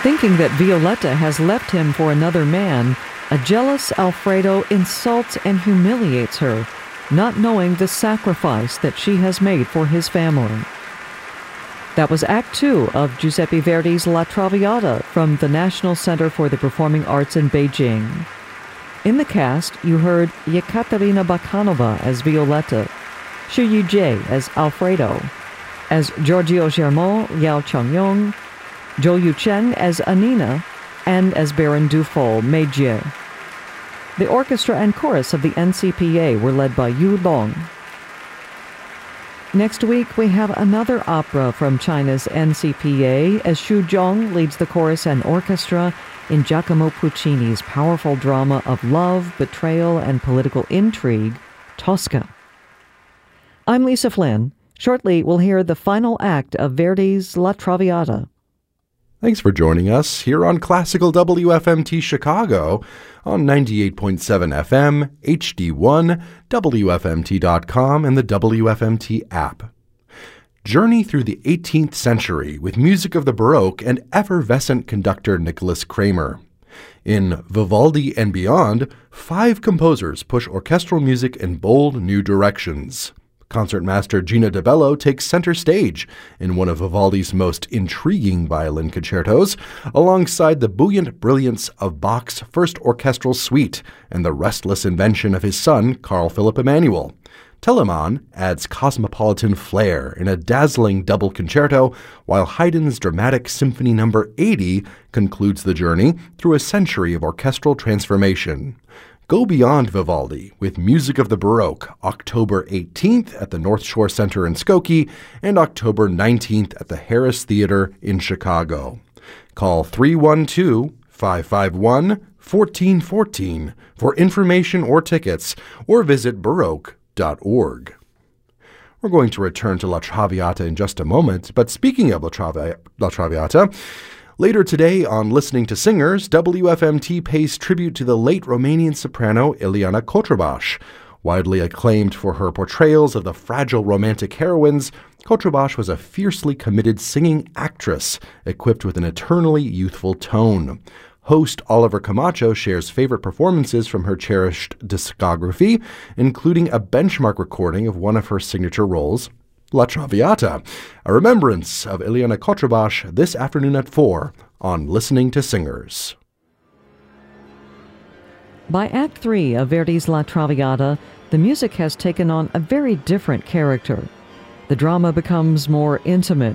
Thinking that Violetta has left him for another man, a jealous Alfredo insults and humiliates her, not knowing the sacrifice that she has made for his family. That was Act 2 of Giuseppe Verdi's La Traviata from the National Center for the Performing Arts in Beijing. In the cast, you heard Yekaterina Bakhanova as Violetta, Xu Yujie as Alfredo, as Giorgio Germont, Yao Changyong, Zhou Yuchen as Anina, and as Baron Dufault, Mei Jie. The orchestra and chorus of the NCPA were led by Yu Long. Next week, we have another opera from China's NCPA as Xu Zhong leads the chorus and orchestra in Giacomo Puccini's powerful drama of love, betrayal, and political intrigue, Tosca. I'm Lisa Flynn. Shortly, we'll hear the final act of Verdi's La Traviata. Thanks for joining us here on Classical WFMT Chicago on 98.7 FM, HD1, WFMT.com, and the WFMT app. Journey through the 18th century with music of the Baroque and effervescent conductor Nicholas Kramer. In Vivaldi and Beyond, 5 composers push orchestral music in bold new directions. Concertmaster Gina De Bello takes center stage in one of Vivaldi's most intriguing violin concertos, alongside the buoyant brilliance of Bach's First Orchestral Suite and the restless invention of his son, Carl Philipp Emanuel. Telemann adds cosmopolitan flair in a dazzling double concerto, while Haydn's dramatic Symphony No. 80 concludes the journey through a century of orchestral transformation. Go beyond Vivaldi with Music of the Baroque, October 18th at the North Shore Center in Skokie and October 19th at the Harris Theater in Chicago. Call 312-551-1414 for information or tickets, or visit baroque.org. We're going to return to La Traviata in just a moment, but speaking of La Traviata, later today on Listening to Singers, WFMT pays tribute to the late Romanian soprano Ileana Cotrbaș. Widely acclaimed for her portrayals of the fragile romantic heroines, Cotrbaș was a fiercely committed singing actress, equipped with an eternally youthful tone. Host Oliver Camacho shares favorite performances from her cherished discography, including a benchmark recording of one of her signature roles, La Traviata, a remembrance of Ileana Cotrbaș this afternoon at 4 on Listening to Singers. By Act 3 of Verdi's La Traviata, the music has taken on a very different character. The drama becomes more intimate,